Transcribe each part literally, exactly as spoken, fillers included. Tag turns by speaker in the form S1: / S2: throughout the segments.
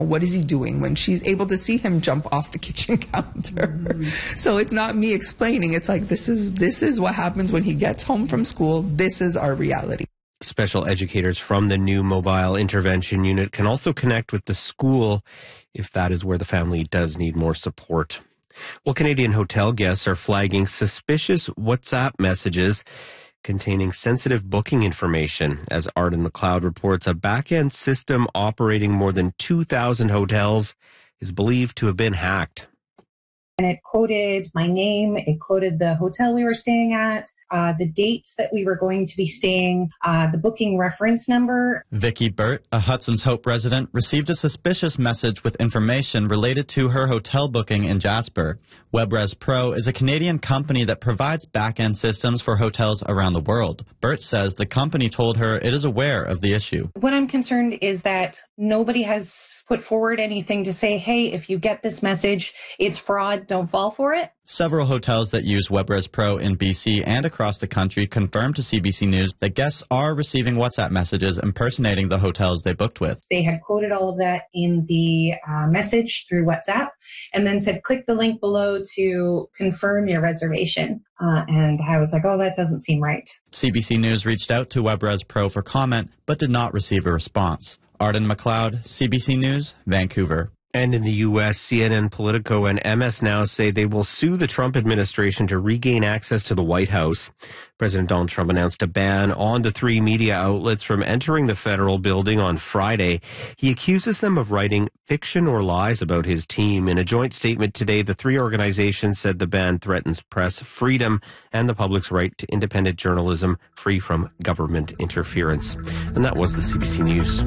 S1: What is he doing? When she's able to see him jump off the kitchen counter. Mm-hmm. So it's not me explaining. It's like, this is this is what happens when he gets home from school. This is our reality.
S2: Special educators from the new mobile intervention unit can also connect with the school if that is where the family does need more support. Well, Canadian hotel guests are flagging suspicious WhatsApp messages containing sensitive booking information. As Arden McLeod reports, a back-end system operating more than two thousand hotels is believed to have been hacked.
S3: And it quoted my name, it quoted the hotel we were staying at, uh, the dates that we were going to be staying, uh, the booking reference number.
S4: Vicky Burt, a Hudson's Hope resident, received a suspicious message with information related to her hotel booking in Jasper. WebRes Pro is a Canadian company that provides back-end systems for hotels around the world. Burt says the company told her it is aware of the issue.
S3: What I'm concerned is that nobody has put forward anything to say, hey, if you get this message, it's fraud. Don't fall for it.
S4: Several hotels that use WebRes Pro in B C and across the country confirmed to C B C News that guests are receiving WhatsApp messages impersonating the hotels they booked with.
S3: They had quoted all of that in the uh, message through WhatsApp and then said, click the link below to confirm your reservation. Uh, and I was like, oh, that doesn't seem right.
S4: C B C News reached out to WebRes Pro for comment, but did not receive a response. Arden McLeod, C B C News, Vancouver.
S2: And in the U S, C N N, Politico, and M S Now say they will sue the Trump administration to regain access to the White House. President Donald Trump announced a ban on the three media outlets from entering the federal building on Friday. He accuses them of writing fiction or lies about his team. In a joint statement today, the three organizations said the ban threatens press freedom and the public's right to independent journalism free from government interference. And that was the C B C News.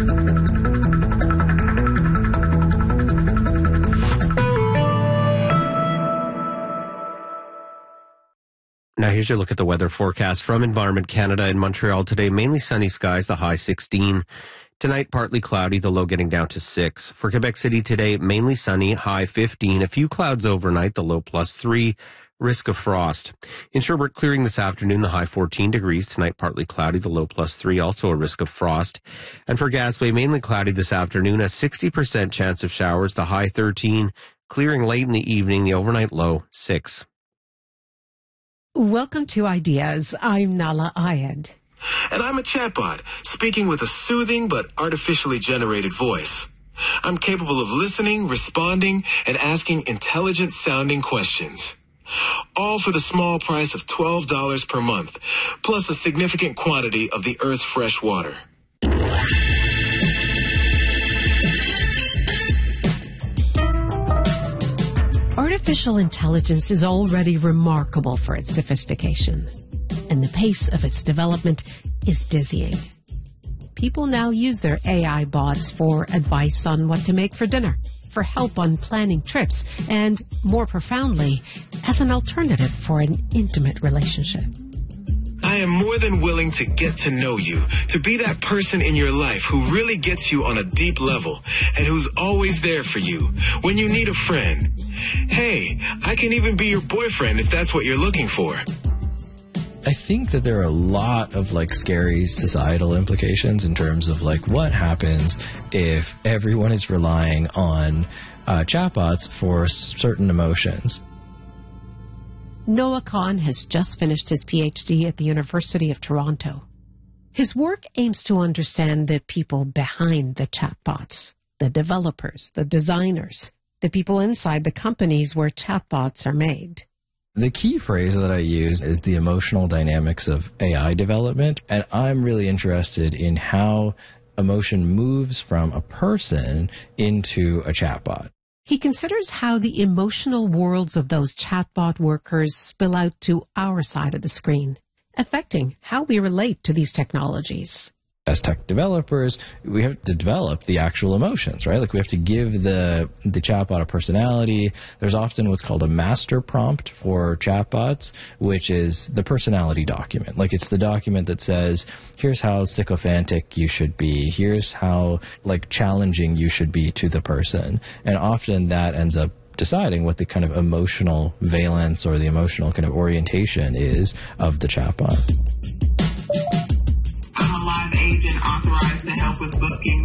S2: Now here's your look at the weather forecast from Environment Canada. In Montreal today, mainly sunny skies, the high sixteen. Tonight, partly cloudy, the low getting down to six. For Quebec City today, mainly sunny, high fifteen. A few clouds overnight, the low plus three. Risk of frost. In Sherbrooke, clearing this afternoon, the high fourteen degrees. Tonight, partly cloudy, the low plus three, also a risk of frost. And for Gaspé, mainly cloudy this afternoon, a sixty percent chance of showers, the high thirteen. Clearing late in the evening, the overnight low, six.
S5: Welcome to Ideas. I'm Nala Ayed.
S6: And I'm a chatbot, speaking with a soothing but artificially generated voice. I'm capable of listening, responding, and asking intelligent-sounding questions. All for the small price of twelve dollars per month, plus a significant quantity of the Earth's fresh water.
S5: Artificial intelligence is already remarkable for its sophistication, and the pace of its development is dizzying. People now use their A I bots for advice on what to make for dinner, for help on planning trips, and, more profoundly, as an alternative for an intimate relationship.
S6: I am more than willing to get to know you, to be that person in your life who really gets you on a deep level and who's always there for you when you need a friend. Hey, I can even be your boyfriend if that's what you're looking for.
S7: I think that there are a lot of like scary societal implications in terms of like what happens if everyone is relying on uh, chatbots for certain emotions.
S5: Noah Kahn has just finished his P H D at the University of Toronto. His work aims to understand the people behind the chatbots, the developers, the designers, the people inside the companies where chatbots are made.
S7: The key phrase that I use is the emotional dynamics of A I development, and I'm really interested in how emotion moves from a person into a chatbot.
S5: He considers how the emotional worlds of those chatbot workers spill out to our side of the screen, affecting how we relate to these technologies.
S7: As tech developers, we have to develop the actual emotions, right? Like we have to give the the chatbot a personality. There's often what's called a master prompt for chatbots, which is the personality document. Like it's the document that says, here's how sycophantic you should be. Here's how like challenging you should be to the person. And often that ends up deciding what the kind of emotional valence or the emotional kind of orientation is of the chatbot.
S8: Agent authorized to help with booking